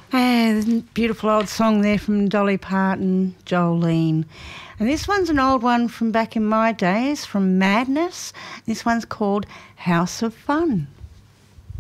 And beautiful old song there from Dolly Parton, Jolene. And this one's an old one from back in my days, from Madness. This one's called House of Fun.